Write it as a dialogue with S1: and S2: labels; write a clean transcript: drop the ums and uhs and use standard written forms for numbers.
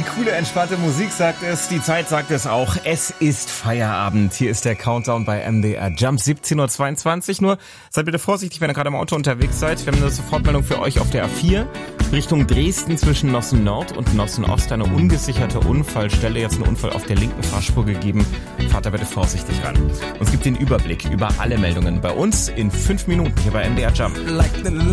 S1: coole, entspannte Musik sagt es, die Zeit sagt es auch. Es ist Feierabend. Hier ist der Countdown bei MDR Jump, 17.22 Uhr. Nur seid bitte vorsichtig, wenn ihr gerade im Auto unterwegs seid. Wir haben eine Sofortmeldung für euch auf der A4. Richtung Dresden zwischen Nossen Nord und Nossen Ost eine ungesicherte Unfallstelle. Jetzt einen Unfall auf der linken Fahrspur gegeben. Fahrt da bitte vorsichtig ran. Und es gibt den Überblick über alle Meldungen bei uns in 5 Minuten hier bei MDR Jump.
S2: Like the